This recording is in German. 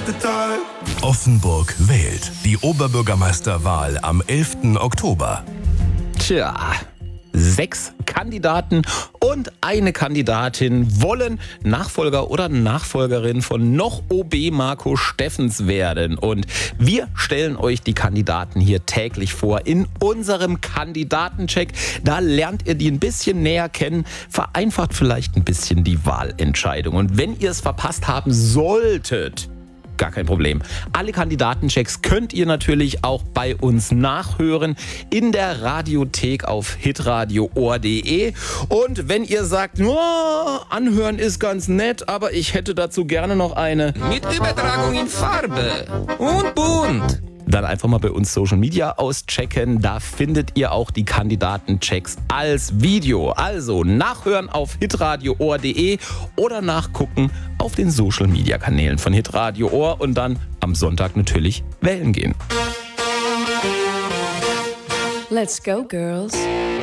Offenburg wählt. Die Oberbürgermeisterwahl am 11. Oktober. Tja, 6 Kandidaten und eine Kandidatin wollen Nachfolger oder Nachfolgerin von noch OB Marco Steffens werden. Und wir stellen euch die Kandidaten hier täglich vor in unserem Kandidatencheck. Da lernt ihr die ein bisschen näher kennen, vereinfacht vielleicht ein bisschen die Wahlentscheidung. Und wenn ihr es verpasst haben solltet, gar kein Problem. Alle Kandidatenchecks könnt ihr natürlich auch bei uns nachhören in der Radiothek auf hitradio.de. Und wenn ihr sagt, anhören ist ganz nett, aber ich hätte dazu gerne noch eine mit Übertragung in Farbe und bunt, dann einfach mal bei uns Social Media auschecken. Da findet ihr auch die Kandidatenchecks als Video. Also nachhören auf hitradio.de oder nachgucken auf den Social Media Kanälen von Hitradio Ohr und dann am Sonntag natürlich wählen gehen. Let's go, girls.